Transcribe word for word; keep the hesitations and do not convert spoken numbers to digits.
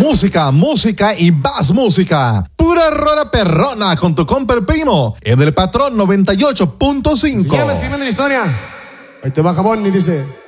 música, música y más música. Pura rola perrona con tu compa el primo en el Patrón noventa y ocho punto cinco. Sígueme escribiendo la historia. Ahí te va Jabón y dice...